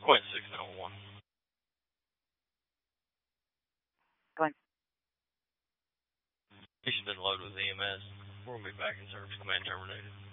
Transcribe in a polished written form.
Quint 691. Going. He's been loaded with EMS. We'll be back in service. Command terminated.